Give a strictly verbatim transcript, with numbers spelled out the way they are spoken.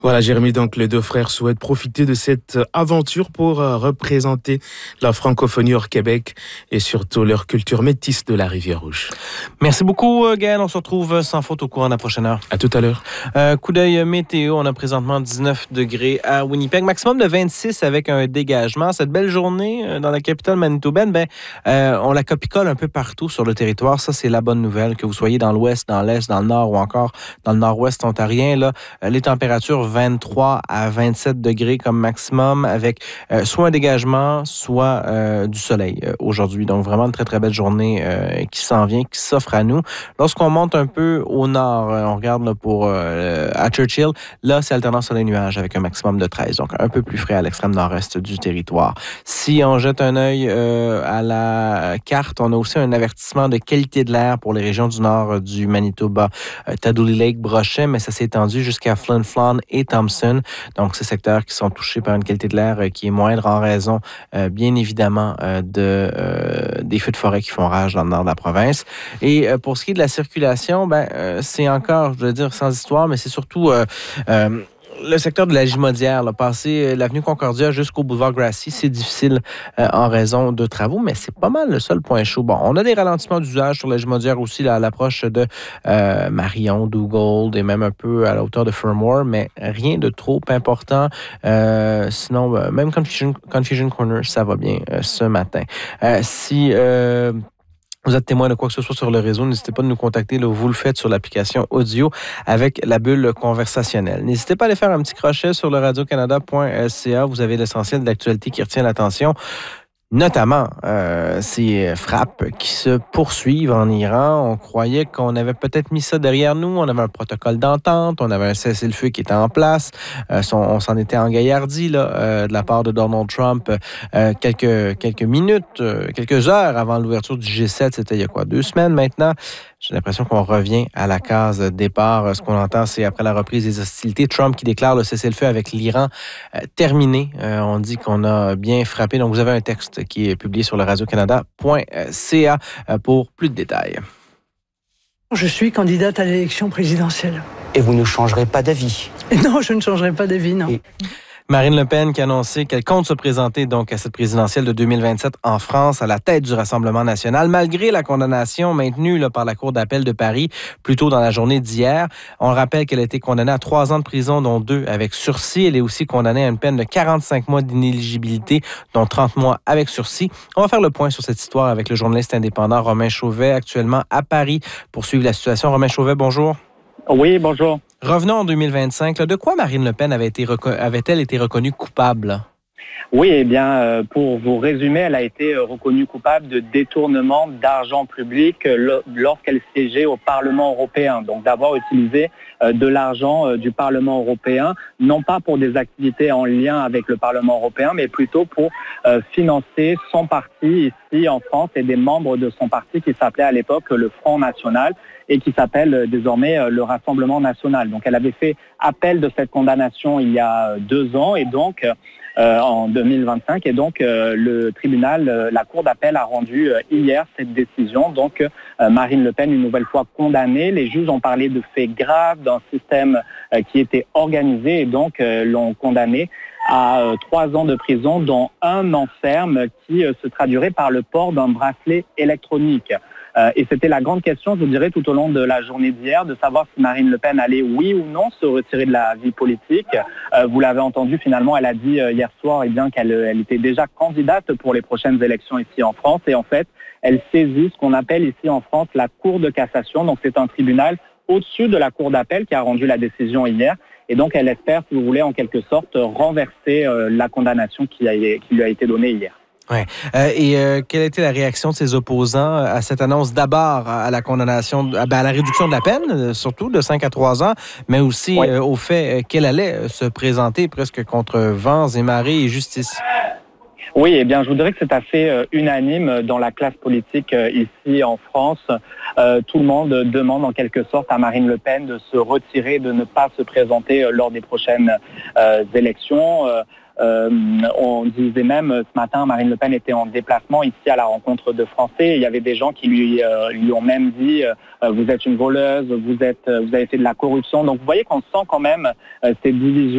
Voilà, Jérémy, donc les deux frères souhaitent profiter de cette aventure pour euh, représenter la francophonie hors Québec et surtout leur culture métisse de la Rivière-Rouge. Merci beaucoup, Gaël. On se retrouve sans faute au courant de la prochaine heure. À tout à l'heure. Euh, coup d'œil météo, on a présentement dix-neuf degrés à Winnipeg, maximum de vingt-six avec un dégagement. Cette belle journée euh, dans la capitale manitobaine, ben, euh, on la copie-colle un peu partout sur le territoire. Ça, c'est la bonne nouvelle, que vous soyez dans l'ouest, dans l'est, dans le nord ou encore dans le nord-ouest ontarien. Là, euh, les températures vingt-trois à vingt-sept degrés comme maximum avec euh, soit un dégagement, soit euh, du soleil euh, aujourd'hui. Donc, vraiment une très, très belle journée euh, qui s'en vient, qui s'offre à nous. Lorsqu'on monte un peu au nord, euh, on regarde là, pour euh, à Churchill, là, c'est alternance soleil-nuage avec un maximum de treize, donc un peu plus frais à l'extrême nord-est du territoire. Si on jette un œil euh, à la carte, on a aussi un avertissement de qualité de l'air pour les régions du nord euh, du Manitoba, euh, Tadoule Lake, Brochet, mais ça s'est étendu jusqu'à Flin Flon et Thompson. Donc, ces secteurs qui sont touchés par une qualité de l'air euh, qui est moindre en raison, euh, bien évidemment, euh, de, euh, des feux de forêt qui font rage dans le nord de la province. Et euh, pour ce qui est de la circulation, ben, euh, c'est encore, je veux dire, sans histoire, mais c'est surtout euh, euh, le secteur de la Gimaudière, là, passer l'avenue Concordia jusqu'au boulevard Grassi, c'est difficile euh, en raison de travaux, mais c'est pas mal le seul point chaud. Bon, on a des ralentissements d'usage sur la Gimaudière aussi là, à l'approche de euh, Marion, Duggold et même un peu à la hauteur de Fermor, mais rien de trop important. Euh, sinon, euh, même Confusion, Confusion Corner, ça va bien euh, ce matin. Euh, si... Euh, Vous êtes témoin de quoi que ce soit sur le réseau, n'hésitez pas à nous contacter. Là, vous le faites sur l'application audio avec la bulle conversationnelle. N'hésitez pas à aller faire un petit crochet sur le radio canada point c a. Vous avez l'essentiel de l'actualité qui retient l'attention. Notamment euh, ces frappes qui se poursuivent en Iran. On croyait qu'on avait peut-être mis ça derrière nous. On avait un protocole d'entente, on avait un cessez-le-feu qui était en place. Euh, on s'en était engaillardi là, euh, de la part de Donald Trump euh, quelques, quelques minutes, euh, quelques heures avant l'ouverture du G sept. C'était il y a quoi, deux semaines maintenant? J'ai l'impression qu'on revient à la case départ. Ce qu'on entend, c'est après la reprise des hostilités, Trump qui déclare le cessez-le-feu avec l'Iran euh, terminé. Euh, on dit qu'on a bien frappé. Donc, vous avez un texte qui est publié sur le radio canada point c a pour plus de détails. Je suis candidate à l'élection présidentielle. Et vous ne changerez pas d'avis? Non, je ne changerai pas d'avis, non. Et... Marine Le Pen qui a annoncé qu'elle compte se présenter donc à cette présidentielle de deux mille vingt-sept en France à la tête du Rassemblement national, malgré la condamnation maintenue là, par la Cour d'appel de Paris plus tôt dans la journée d'hier. On rappelle qu'elle a été condamnée à trois ans de prison, dont deux avec sursis. Elle est aussi condamnée à une peine de quarante-cinq mois d'inéligibilité, dont trente mois avec sursis. On va faire le point sur cette histoire avec le journaliste indépendant Romain Chauvet, actuellement à Paris, pour suivre la situation. Romain Chauvet, bonjour. Oui, bonjour. Revenons en deux mille vingt-cinq. Là, de quoi Marine Le Pen avait été reco- avait-elle été reconnue coupable? Oui, eh bien, euh, pour vous résumer, elle a été euh, reconnue coupable de détournement d'argent public euh, lorsqu'elle siégeait au Parlement européen. Donc, d'avoir utilisé euh, de l'argent euh, du Parlement européen, non pas pour des activités en lien avec le Parlement européen, mais plutôt pour euh, financer son parti ici en France et des membres de son parti qui s'appelait à l'époque le Front National et qui s'appelle désormais le Rassemblement National. Donc, elle avait fait appel de cette condamnation il y a deux ans et donc... Euh, en deux mille vingt-cinq et donc euh, le tribunal, euh, la Cour d'appel a rendu euh, hier cette décision. Donc euh, Marine Le Pen une nouvelle fois condamnée. Les juges ont parlé de faits graves, d'un système euh, qui était organisé et donc euh, l'ont condamnée à euh, trois ans de prison, dont un an ferme qui euh, se traduirait par le port d'un bracelet électronique. Euh, et c'était la grande question, je dirais, tout au long de la journée d'hier, de savoir si Marine Le Pen allait, oui ou non, se retirer de la vie politique. Euh, vous l'avez entendu, finalement, elle a dit euh, hier soir eh bien, qu'elle elle était déjà candidate pour les prochaines élections ici en France. Et en fait, elle saisit ce qu'on appelle ici en France la Cour de cassation. Donc, c'est un tribunal au-dessus de la Cour d'appel qui a rendu la décision hier. Et donc, elle espère, si vous voulez, en quelque sorte, renverser euh, la condamnation qui, a, qui lui a été donnée hier. Ouais. Euh, et euh, quelle a été la réaction de ses opposants à cette annonce, d'abord à la condamnation, à, ben, à la réduction de la peine, surtout de cinq à trois ans, mais aussi ouais. euh, au fait qu'elle allait se présenter presque contre vents et marées et justice? Oui, eh bien, je vous dirais que c'est assez euh, unanime dans la classe politique euh, ici en France. Euh, tout le monde demande en quelque sorte à Marine Le Pen de se retirer, de ne pas se présenter euh, lors des prochaines euh, élections. Euh, Euh, on disait même ce matin, Marine Le Pen était en déplacement ici à la rencontre de Français. Il y avait des gens qui lui, euh, lui ont même dit euh, « vous êtes une voleuse, vous, êtes, vous avez fait de la corruption ». Donc vous voyez qu'on sent quand même euh, ces divisions